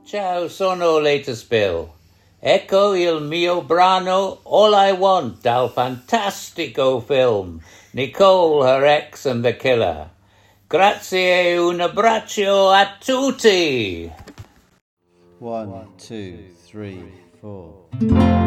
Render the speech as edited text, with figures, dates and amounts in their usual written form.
Ciao, sono latest Bill. Ecco il mio brano All I Want dal fantastico film Nicole, Her Ex and the Killer. Grazie e un abbraccio a tutti. 1, 2, 3, 4.